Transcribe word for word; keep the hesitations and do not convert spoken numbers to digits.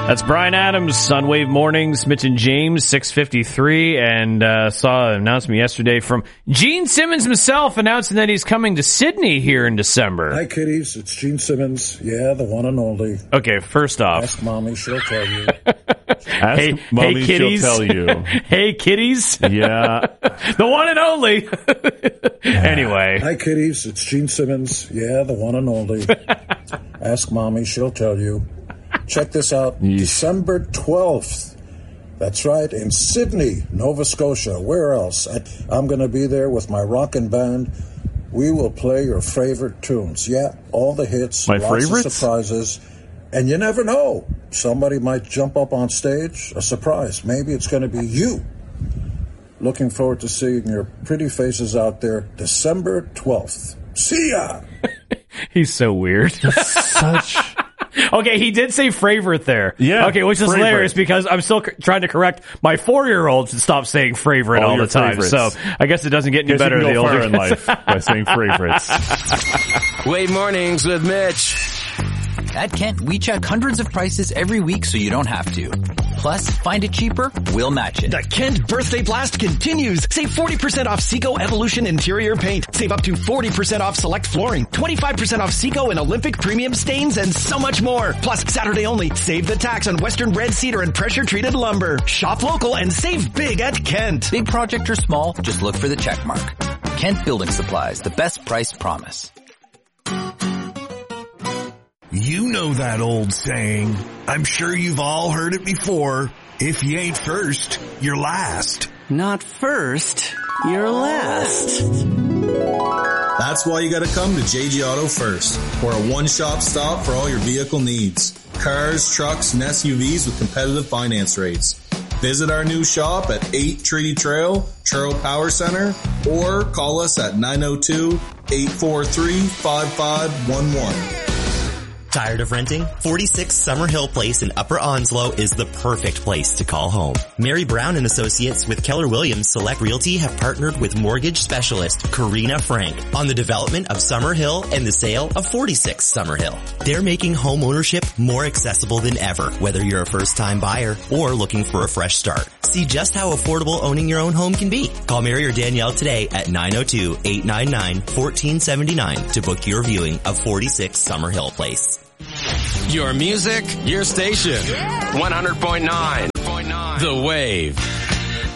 That's Brian Adams on Wave Mornings. Mitch and James, six fifty-three, and uh, saw an announcement yesterday from Gene Simmons himself announcing that he's coming to Sydney here in December. Hi, kiddies. It's Gene Simmons. Yeah, the one and only. Okay, first off. Ask Mommy, she'll tell you. Ask hey, Mommy, hey, kitties. she'll tell you. Hey, kitties. Yeah. The one and only. Anyway. Hi, kiddies. It's Gene Simmons. Yeah, the one and only. Ask Mommy, she'll tell you. Check this out. Yeesh. December twelfth. That's right, in Sydney, Nova Scotia. Where else? I, I'm going to be there with my rockin' band. We will play your favorite tunes. Yeah, all the hits. My lots favorites? of surprises. And you never know. Somebody might jump up on stage. A surprise. Maybe it's going to be you. Looking forward to seeing your pretty faces out there December twelfth. See ya! He's so weird. Such... Okay, he did say favorite there. Yeah. Okay, which is favorite. hilarious because I'm still c- trying to correct my four-year-old to stop saying favorite All all your the time. favorites. So I guess it doesn't get any Guess better you can the go far older in life by saying favorites. Wave Mornings with Mitch. At Kent, we check hundreds of prices every week so you don't have to. Plus, find it cheaper, we'll match it. The Kent Birthday Blast continues. Save forty percent off Seco Evolution interior paint. Save up to forty percent off select flooring. twenty-five percent off Seco and Olympic premium stains and so much more. Plus, Saturday only, save the tax on Western red cedar and pressure treated lumber. Shop local and save big at Kent. Big project or small, just look for the check mark. Kent Building Supplies, the best price promise. You know that old saying. I'm sure you've all heard it before. If you ain't first, you're last. Not first, you're last. That's why you gotta come to J G Auto First. We're a one-stop stop for all your vehicle needs. Cars, trucks, and S U Vs with competitive finance rates. Visit our new shop at eight Treaty Trail, Churro Power Center, or call us at nine oh two, eight four three, five five one one. Tired of renting? forty-six Summer Hill Place in Upper Onslow is the perfect place to call home. Mary Brown and Associates with Keller Williams Select Realty have partnered with mortgage specialist Karina Frank on the development of Summer Hill and the sale of forty-six Summer Hill. They're making home ownership more accessible than ever, whether you're a first-time buyer or looking for a fresh start. See just how affordable owning your own home can be. Call Mary or Danielle today at nine oh two, eight nine nine, one four seven nine to book your viewing of forty-six Summer Hill Place. Your music, your station. one hundred point nine. The Wave.